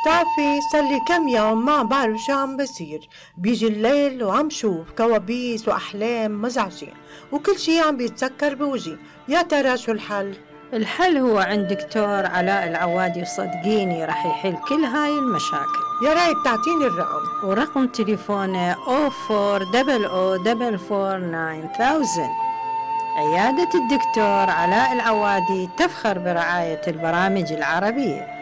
بتعرفي صار لي كم يوم ما بعرف شو عم بصير، بيجي الليل وعم شوف كوابيس وأحلام مزعجة وكل شي عم بيتسكر بوجهي، يا ترى شو الحل؟ الحل هو عند دكتور علاء العوادي، وصدقيني راح يحل كل هاي المشاكل. يا ريت تعطيني الرقم. ورقم تليفونه 0400449000. عيادة الدكتور علاء العوادي تفخر برعاية البرامج العربية.